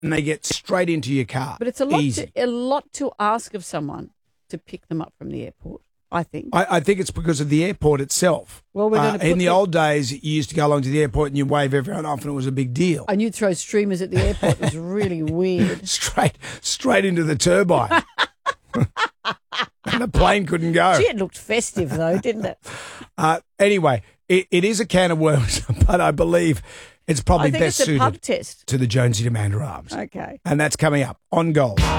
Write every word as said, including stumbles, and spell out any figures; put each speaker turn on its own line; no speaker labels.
and they get straight into your car.
But it's a lot,
Easy.
to, a lot to ask of someone to pick them up from the airport, I think.
I, I think it's because of the airport itself.
Well, we're
Uh,
going to
in the old days, you used to go along to the airport and you wave everyone off, and it was a big deal.
And you'd throw streamers at the airport. It was really weird.
Straight, straight into the turbine. And the plane couldn't go.
Gee, it looked festive, though, didn't it?
Uh, anyway, it, it is a can of worms, but I believe it's probably
I think
best
it's a pub
suited
test.
to the Jonesy Demander Arms.
Okay.
And that's coming up on Gold.